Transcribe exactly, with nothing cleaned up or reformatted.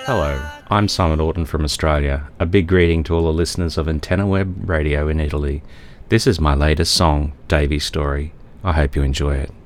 Hello, I'm Simon Orton from Australia. A big greeting to all the listeners of Antenna Web Radio in Italy. This is my latest song, Davy Story. I hope you enjoy it.